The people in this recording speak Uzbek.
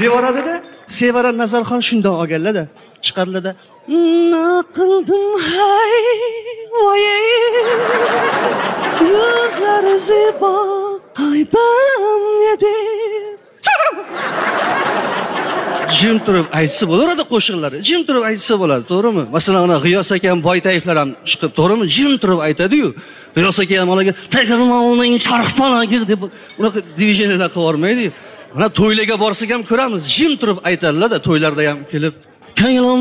devoradi-da, Sevara Nazarxon shundan olganlar-da. Chiqardilar-da. "Na qildim hay, voy. Yuzlari zebo, qaybam edi." Jim turib aytsa bo'lardi qo'shiqlari. Jim turib aytsa bo'ladi, to'g'rimi? Masalan, ona G'iyos aka ham Boytayevlar ham chiqib, to'g'rimi? Jim turib aytadi-yu. G'iyos aka ham ularga "Tegirmoning charxpalagi" deb unaqa diviziyalar qilib yormaydi. Mana to'ylarga borsak ham ko'ramiz, jim turib aytadilar-da, to'ylarda ham kelib.